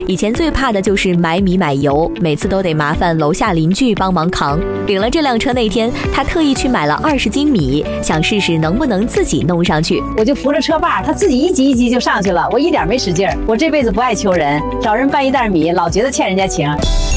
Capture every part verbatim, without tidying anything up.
以前最怕的就是买米买油，每次都得麻烦楼下邻居帮忙扛。领了这辆车那天，他特意去买了二十斤米，想试试能不能自己弄上去。 我就扶着车把，他自己一级一级就上去了，我一点没使劲儿。我这辈子不爱求人，找人搬一袋米，老觉得欠人家情。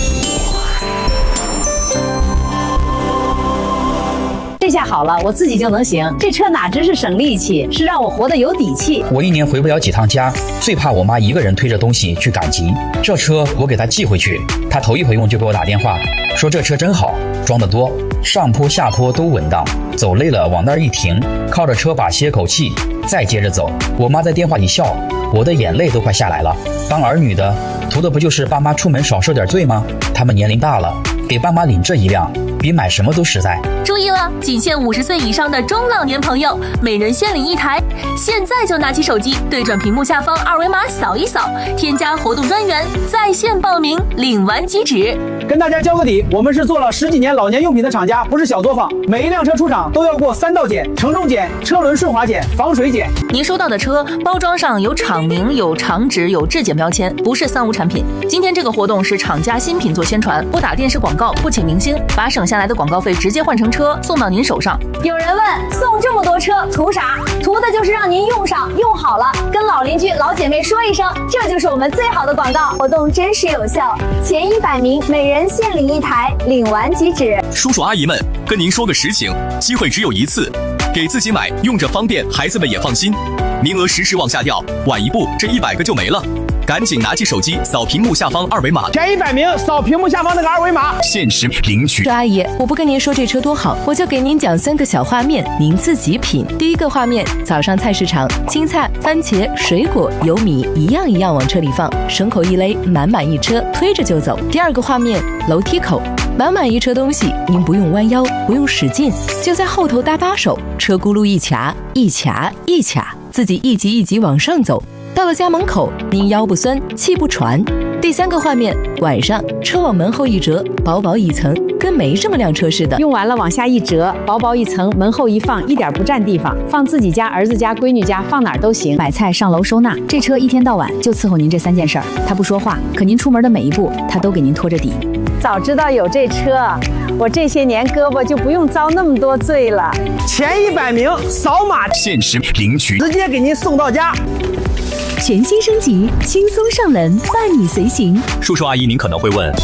这下好了，我自己就能行。这车哪只是省力气，是让我活得有底气。 我一年回不了几趟家，最怕我妈一个人推着东西去赶集。这车我给她寄回去，她头一回用就给我打电话，说这车真好，装得多，上坡下坡都稳当，走累了往那儿一停，靠着车把歇口气，再接着走。我妈在电话里笑，我的眼泪都快下来了。当儿女的，图的不就是爸妈出门少受点罪吗？他们年龄大了，给爸妈领这一辆，比买什么都实在。 注意了，仅限五十岁以上的中老年朋友，每人限领一台。现在就拿起手机，对准屏幕下方二维码扫一扫，添加活动专员，在线报名，领完即止。 跟大家交个底，我们是做了十几年老年用品的厂家，不是小作坊。每一辆车出厂都要过三道检：承重检、车轮顺滑检、防水检。 您收到的车包装上有厂名、有厂址、有质检标签，不是三无产品。今天这个活动是厂家新品做宣传，不打电视广告，不请明星，把省下来的广告费直接换成车送到您手上。 有人问，送这么多车图啥？图的就是让您用上用好了，跟老邻居老姐妹说一声，这就是我们最好的广告。活动真实有效，前一百名每人限领一台，领完即止。 叔叔阿姨们，跟您说个实情，机会只有一次，给自己买，用着方便，孩子们也放心。名额时时往下掉，晚一步这一百个就没了。赶紧拿起手机扫屏幕下方二维码， 前一百名扫屏幕下方那个二维码， 限时领取。 阿姨，我不跟您说这车多好，我就给您讲三个小画面，您自己品。第一个画面，早上菜市场，青菜、番茄、水果、油米一样一样往车里放，绳口一勒，满满一车，推着就走。第二个画面，楼梯口，满满一车东西，您不用弯腰，不用使劲，就在后头搭把手，车轱辘一卡一卡一卡，自己一级一级往上走。到了家门口，您腰不酸，气不喘。第三个画面，晚上车往门后一折，薄薄一层，跟没这么辆车似的。 用完了往下一折，薄薄一层，门后一放，一点不占地方，放自己家、儿子家、闺女家，放哪儿都行。买菜上楼收纳，这车一天到晚就伺候您这三件事儿。他不说话，可您出门的每一步，他都给您拖着底。早知道有这车，我这些年胳膊就不用遭那么多罪了。 前一百名扫码， 限时领取， 直接给您送到家。 全新升级，轻松上门，伴你随行。 叔叔阿姨，您可能会问，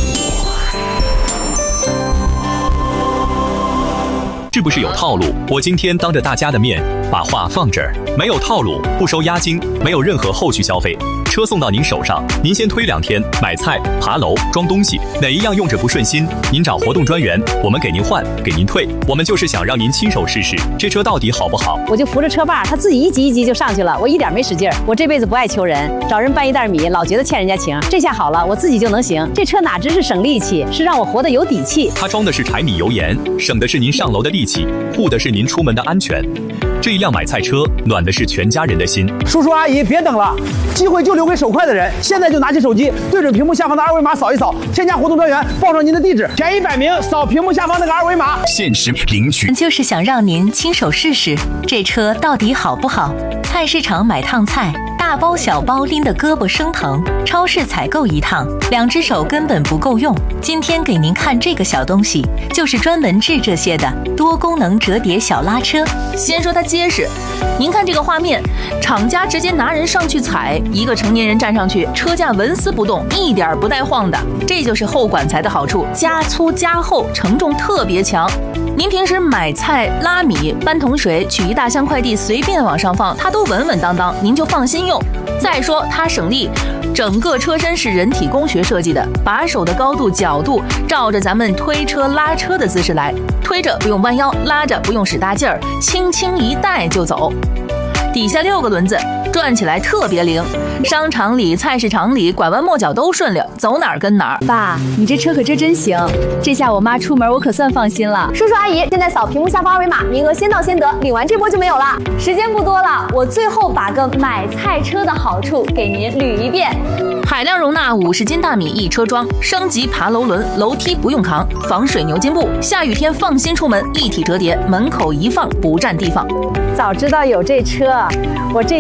是不是有套路？我今天当着大家的面把话放这儿，没有套路，不收押金，没有任何后续消费。车送到您手上，您先推两天，买菜、爬楼、装东西，哪一样用着不顺心，您找活动专员，我们给您换，给您退。我们就是想让您亲手试试这车到底好不好。 我就扶着车把，他自己一级一级就上去了，我一点没使劲儿。我这辈子不爱求人，找人搬一袋米，老觉得欠人家情。这下好了，我自己就能行。这车哪只是省力气，是让我活得有底气。 它装的是柴米油盐，省的是您上楼的力气，护的是您出门的安全。这一辆买菜车，暖的是全家人的心。 叔叔阿姨，别等了，机会就留给手快的人。现在就拿起手机，对准屏幕下方的二维码扫一扫，添加活动专员，报上您的地址，前一百名扫屏幕下方那个二维码， 限时领取。 就是想让您亲手试试这车到底好不好。菜市场买趟菜，大包小包拎得胳膊生疼；超市采购一趟，两只手根本不够用。今天给您看这个小东西，就是专门治这些的多功能折叠小拉车。先说它结实，您看这个画面，厂家直接拿人上去踩，一个成年人站上去，车架纹丝不动，一点不带晃的。这就是后管材的好处，加粗加厚，承重特别强。您平时买菜、拉米、搬桶水、取一大箱快递，随便往上放，它都稳稳当当，您就放心用。再说它省力，整个车身是人体工学设计的，把手的高度、角度照着咱们推车、拉车的姿势来，推着不用弯腰，拉着不用使大劲儿，轻轻一带就走。底下六个轮子，转起来特别灵，商场里、菜市场里拐弯抹角都顺溜，走哪儿跟哪儿。 爸，你这车可真真行，这下我妈出门我可算放心了。 叔叔阿姨，现在扫屏幕下方二维码，名额先到先得，领完这波就没有了。时间不多了，我最后把个买菜车的好处给您捋一遍。 海量容纳五十斤大米一车装，升级爬楼轮，楼梯不用扛，防水牛津布，下雨天放心出门，一体折叠，门口一放不占地方。 早知道有这车，我这些年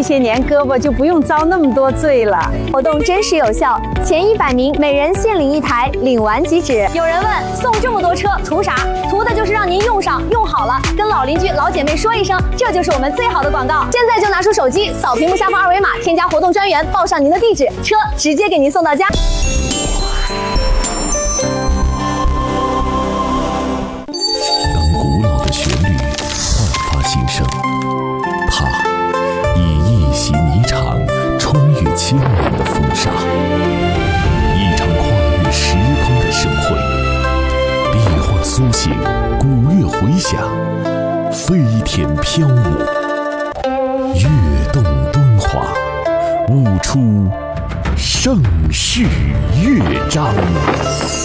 胳膊就不用遭那么多罪了。 活动真实有效，前一百名每人限领一台，领完即止。有人问，送这么多车图啥？图的就是让您用上用好了，跟老邻居老姐妹说一声，这就是我们最好的广告。现在就拿出手机，扫屏幕下方二维码，添加活动专员，报上您的地址，车直接给您送到家。 当古老的旋律焕发新生，它以一袭霓裳穿越千年的风沙，一场跨越时空的盛会。壁画苏醒，古乐回响，飞天飘舞，跃动敦煌，舞出盛世乐章。